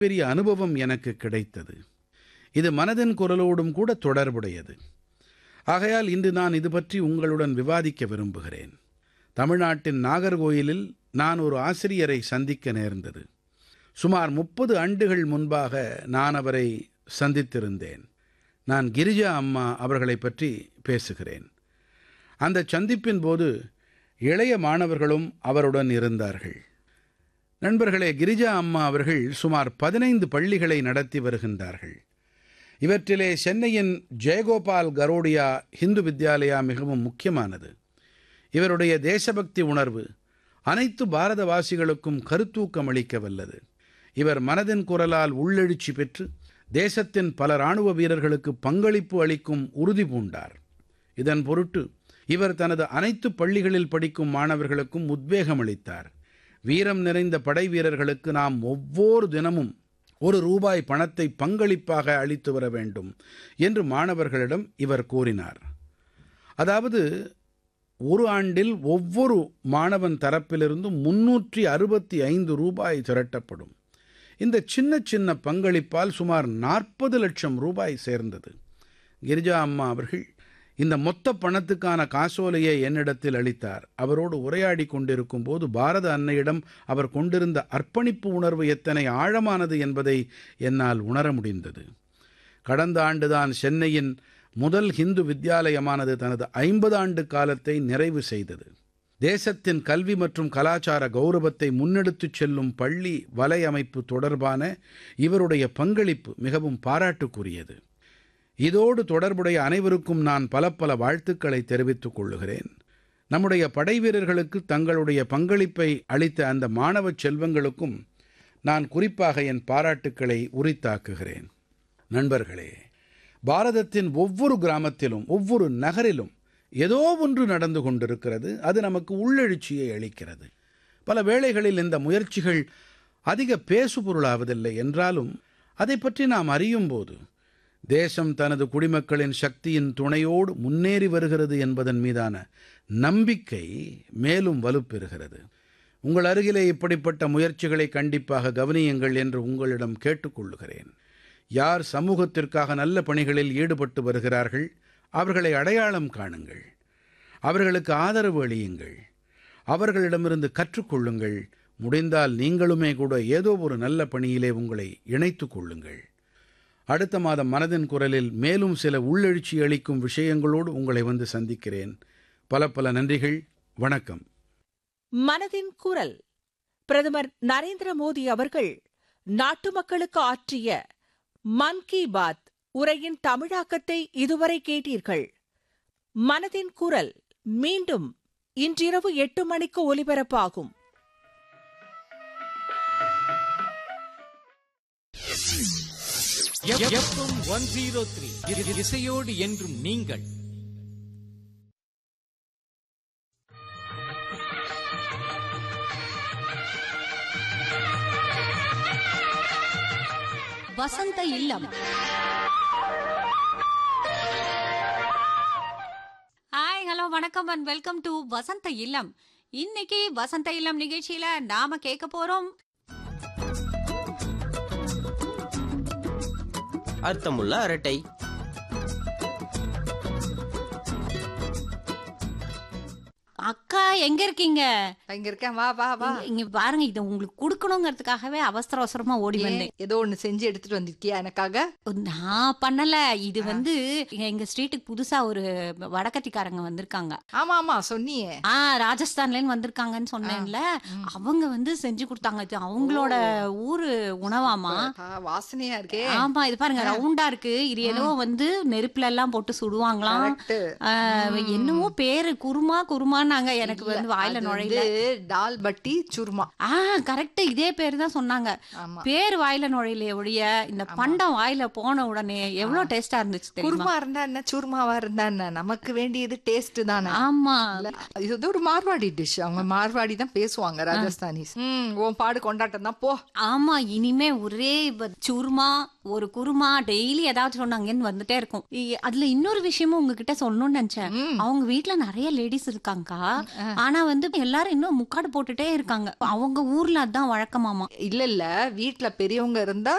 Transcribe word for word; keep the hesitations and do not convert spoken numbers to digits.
பெரிய அனுபவம் எனக்கு கிடைத்தது. இது மனதின் குரலோடும் கூட தொடர்புடையது. ஆகையால் இன்று நான் இது பற்றி உங்களுடன் விவாதிக்க விரும்புகிறேன். தமிழ்நாட்டின் நாகர்கோயிலில் நான் ஒரு ஆசிரியரை சந்திக்க நேர்ந்தது. சுமார் முப்பது ஆண்டுகள் முன்பாக நான் அவரை சந்தித்திருந்தேன். நான் கிரிஜா அம்மா அவர்களை பற்றி பேசுகிறேன். அந்த சந்திப்பின் போது இளைய மாணவர்களும் அவருடன் இருந்தார்கள். நண்பர்களே, கிரிஜா அம்மா அவர்கள் சுமார் பதினைந்து பள்ளிகளை நடத்தி வருகின்றார்கள். இவற்றிலே சென்னையின் ஜெயகோபால் கரோடியா ஹிந்து வித்யாலயா மிகவும் முக்கியமானது. இவருடைய தேசபக்தி உணர்வு அனைத்து பாரதவாசிகளுக்கும் கருத்தூக்கம் அளிக்க வல்லது. இவர் மனதின் குரலால் உள்ளெழுச்சி பெற்று தேசத்தின் பல இராணுவ வீரர்களுக்கு பங்களிப்பு அளிக்கும் உறுதி பூண்டார். இதன் பொருட்டு இவர் தனது அனைத்து பள்ளிகளில் படிக்கும் மாணவர்களுக்கும் உத்வேகம் அளித்தார். வீரம் நிறைந்த படை வீரர்களுக்கு நாம் ஒவ்வொரு தினமும் ஒரு ரூபாய் பணத்தை பங்களிப்பாக அளித்து வர வேண்டும் என்று மாணவர்களிடம் இவர் கூறினார். அதாவது ஒரு ஆண்டில் ஒவ்வொரு மாணவன் தரப்பிலிருந்தும் முன்னூற்றி அறுபத்தி ஐந்து ரூபாய் திரட்டப்படும். இந்த சின்ன சின்ன பங்களிப்பால் சுமார் நாற்பது லட்சம் ரூபாய் சேர்ந்தது. கிரிஜா அம்மா அவர்கள் இந்த மொத்த பணத்துக்கான காசோலையை என்னிடத்தில் அளித்தார். அவரோடு உரையாடி கொண்டிருக்கும் போது பாரத அன்னையிடம் அவர் கொண்டிருந்த அர்ப்பணிப்பு உணர்வு எத்தனை ஆழமானது என்பதை என்னால் உணர முடிந்தது. கடந்த ஆண்டுதான் சென்னையின் முதல் ஹிந்து வித்யாலயமானது தனது ஐம்பது ஆண்டு காலத்தை நிறைவு செய்தது. தேசத்தின் கல்வி மற்றும் கலாச்சார கௌரவத்தை முன்னெடுத்துச் செல்லும் பள்ளி வலையமைப்பு தொடர்பான இவருடைய பங்களிப்பு மிகவும் பாராட்டுக்குரியது. இதோடு தொடர்புடைய அனைவருக்கும் நான் பல பல வாழ்த்துக்களை தெரிவித்துக் கொள்ளுகிறேன். நம்முடைய படைவீரர்களுக்கு தங்களுடைய பங்களிப்பை அளித்த அந்த மாணவ செல்வங்களுக்கும் நான் குறிப்பாக என் பாராட்டுக்களை உரித்தாக்குகிறேன். நண்பர்களே, பாரதத்தின் ஒவ்வொரு கிராமத்திலும் ஒவ்வொரு நகரிலும் ஏதோ ஒன்று நடந்து கொண்டிருக்கிறது. அது நமக்கு உள்ளெழுச்சியை அளிக்கிறது. பல வேளைகளில் இந்த முயற்சிகள் அதிக பேசுபொருளாவதில்லை என்றாலும் அதை பற்றி நாம் அறியும் போது தேசம் தனது குடிமக்களின் சக்தியின் துணையோடு முன்னேறி வருகிறது என்பதன் மீதான நம்பிக்கை மேலும் வலுப்பெறுகிறது. உங்கள் அருகிலே இப்படிப்பட்ட முயற்சிகளை கண்டிப்பாக கவனியுங்கள் என்று உங்களிடம் கேட்டுக்கொள்ளுகிறேன். யார் சமூகத்திற்காக நல்ல பணிகளில் ஈடுபட்டு வருகிறார்கள் அவர்களை அடையாளம் காணுங்கள். அவர்களுக்கு ஆதரவு அளியுங்கள். அவர்களிடமிருந்து கற்றுக்கொள்ளுங்கள். முடிந்தால் நீங்களுமே கூட ஏதோ ஒரு நல்ல பணியிலே உங்களை இணைத்துக் கொள்ளுங்கள். அடுத்த மாதம் மனதின் குரலில் மேலும் சில உள்ளெழுச்சி அளிக்கும் விஷயங்களோடு உங்களை வந்து சந்திக்கிறேன். பல பல நன்றிகள். வணக்கம். மனதின் குரல் பிரதமர் நரேந்திர மோடி அவர்கள் நாட்டு மக்களுக்கு ஆற்றிய மன் கி பாத் உரையின் தமிழாக்கத்தை இதுவரை கேட்டீர்கள். மனதின் குரல் மீண்டும் இன்றிரவு எட்டு மணிக்கு ஒலிபரப்பாகும். இசையோடு என்றும் நீங்கள். வசந்த இல்லம். ஹாய், ஹலோ, வணக்கம் அண்ட் வெல்கம் டு வசந்த இல்லம். இன்னைக்கு வசந்த இல்லம் நிகழ்ச்சியில நாம கேட்க போறோம் அர்த்தமுள்ள அரட்டை. அக்கா எங்க இருக்கீங்க? இங்க இருக்கேன், வா வா வா. இங்க பாருங்க, இதை உங்களுக்கு கொடுக்கணுங்கிறதுக்காகவே அவசர அவசரமா ஓடி வந்தேன். ஏதோ ஒண்ணு செஞ்சு எடுத்துட்டு வந்திருக்கியா எனக்காக? நான் பண்ணல. இது வந்து எங்க ஸ்ட்ரீட்டுக்கு புதுசா ஒரு வடக்கத்திக்காரங்க வந்திருக்காங்க. ஆமா ஆமா சொன்னியே. ஆ, ராஜஸ்தான்ல இருந்து வந்திருக்காங்கன்னு சொன்னேன்ல. அவங்க வந்து செஞ்சு கொடுத்தாங்க. இது அவங்களோட ஊரு உணவாமா. வாசனையா இருக்கே. ஆமா, இது பாருங்க, ரவுண்டா இருக்கு. இது ஏதோ வந்து நெருப்புல எல்லாம் போட்டு சுடுவாங்களாம். என்னமோ பேரு குருமா குருமான்னு எனக்கு வந்து வாயில நுழையில. டால் பட்டி சுருமா. ஆ, கரெக்ட், இதே பேரு தான் சொன்னாங்க. பேர் வாயில நுழையில ஒழிய இந்த பண்டம் வாயில போன உடனே எவ்வளவு டேஸ்டா இருந்துச்சு. குருமா இருந்தா என்ன, சுருமாவா இருந்தா என்ன, நமக்கு வேண்டியது டேஸ்ட் தானே. ஆமா, இது ஒரு மார்வாடி டிஷ். அவங்க மார்வாடி தான் பேசுவாங்க, ராஜஸ்தானிஸ். உன் பாடு கொண்டாட்டம் தான் போ. ஆமா, இனிமே ஒரே சுருமா ஒரு குருமா டெய்லி ஏதாவது சொன்னாங்கன்னு வந்துட்டே இருக்கும். அதுல இன்னொரு விஷயமும் உங்ககிட்ட சொல்லணும்னு நினைச்சேன். அவங்க வீட்டுல நிறைய லேடிஸ் இருக்காங்க. ஆனா வந்து எல்லாரும் இன்னும் முக்காடு போட்டுட்டே இருக்காங்க. அவங்க ஊர்ல அதான் வழக்கமாமா. இல்ல இல்ல வீட்ல பெரியவங்க இருந்தா